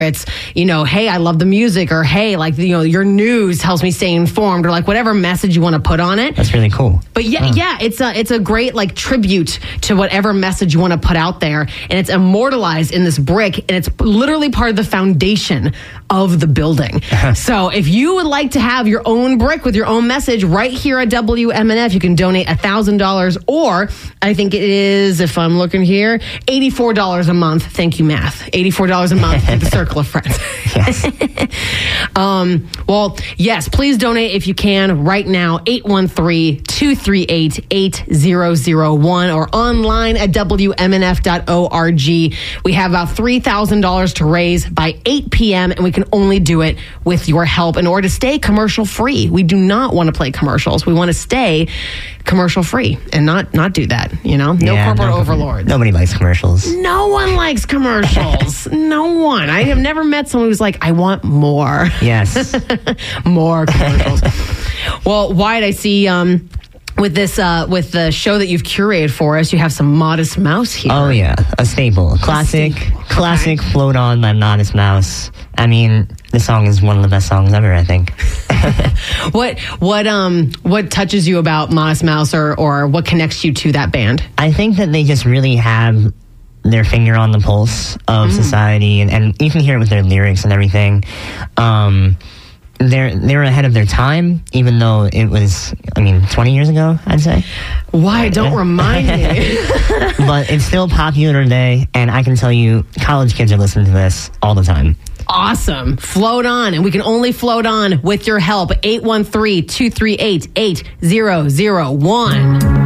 it's, hey, I love the music, or hey, like, your news helps me stay informed, or like whatever message you want to put on it. That's really cool. But yeah, it's a great like tribute to whatever message you want to put out there. And it's immortalized in this brick, and it's literally part of the foundation of the building. So if you would like to have your own brick with your own message right here at WMNF, you can donate $1,000, or I think it is, if I'm looking here, $84 a month. Thank you, math. $84 a month for the Circle of Friends. Yes. Well, yes, please donate if you can right now. 813-238-8001 or online at WMNF.org. We have about $3,000 to raise by 8 p.m. and we can only do it with your help in order to stay commercial free. We do not want to play commercials. We want to stay commercial free and not do that. No corporate overlord. Nobody likes commercials. No one likes commercials. No one. I have never met someone who's like, I want more. Yes. More commercials. Well, Wyatt, I see with the show that you've curated for us, you have some Modest Mouse here. Oh yeah, a staple. Classic Float On by Modest Mouse. I mean, this song is one of the best songs ever, I think. What touches you about Modest Mouse, or what connects you to that band? I think that they just really have their finger on the pulse of society, and you can hear it with their lyrics and everything. They're ahead of their time, even though it was, 20 years ago, I'd say. Why? Don't remind me. But it's still popular today, and I can tell you, college kids are listening to this all the time. Awesome. Float on, and we can only float on with your help. 813-238-8001.